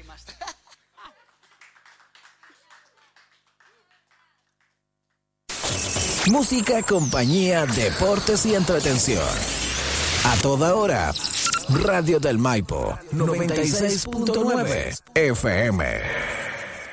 Música, compañía, deportes y entretención. A toda hora. Radio del Maipo 96.9 FM.